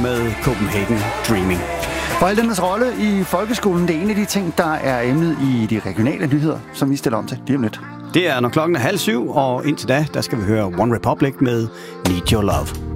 med Copenhagen Dreaming. Forældrenes rolle i folkeskolen, det er en af de ting, der er emnet i de regionale nyheder, som vi stiller om til lige om lidt. Det er, når klokken er 6:30, og indtil da, der skal vi høre One Republic med Need Your Love.